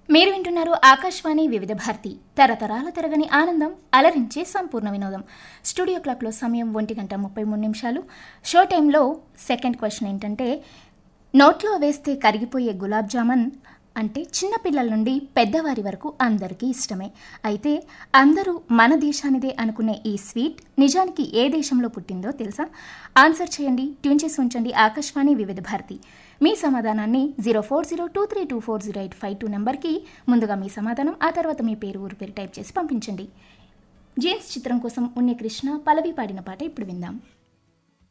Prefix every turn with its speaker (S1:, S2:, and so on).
S1: మీరు వింటున్నారు ఆకాశవాణి వివిధ భారతి తరతరాల తిరగని ఆనందం అలరించే సంపూర్ణ వినోదం. స్టూడియో క్లాక్లో సమయం 1:33. షో టైంలో సెకండ్ క్వశ్చన్ ఏంటంటే, నోట్లో వేస్తే కరిగిపోయే గులాబ్ జామున్ అంటే చిన్నపిల్లల నుండి పెద్దవారి వరకు అందరికీ ఇష్టమే. అయితే అందరూ మన దేశానిదే అనుకునే ఈ స్వీట్ నిజానికి ఏ దేశంలో పుట్టిందో తెలుసా? ఆన్సర్ చేయండి, ట్యూన్ చేసి ఉంచండి ఆకాశవాణి వివిధ భారతి. మీ సమాధానాన్ని 0402324085 నెంబర్కి ముందుగా మీ సమాధానం, ఆ తర్వాత మీ పేరు ఊరు పేరు టైప్ చేసి పంపించండి. జీన్స్ చిత్రం కోసం ఉన్ని కృష్ణ పల్లవి పాడిన పాట ఇప్పుడు విందాం.